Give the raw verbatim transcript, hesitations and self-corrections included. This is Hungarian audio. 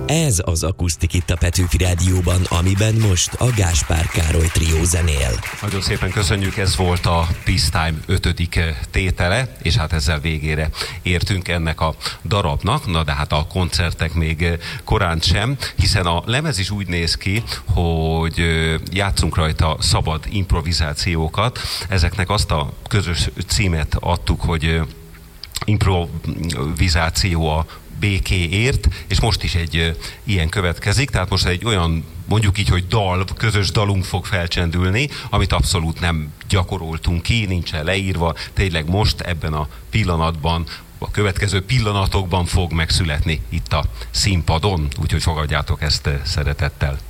Ez az Akusztik itt a Petőfi Rádióban, amiben most a Gáspár Károly trió zenél. Nagyon szépen köszönjük, ez volt a Peacetime ötödik tétele, és hát ezzel végére értünk ennek a darabnak, na de hát a koncertek még korán sem, hiszen a lemez is úgy néz ki, hogy játszunk rajta szabad improvizációkat. Ezeknek azt a közös címet adtuk, hogy improvizáció a békéért, és most is egy uh, ilyen következik, tehát most egy olyan, mondjuk így, hogy dal, közös dalunk fog felcsendülni, amit abszolút nem gyakoroltunk ki, nincsen leírva, tényleg most ebben a pillanatban, a következő pillanatokban fog megszületni itt a színpadon, úgyhogy fogadjátok ezt uh, szeretettel.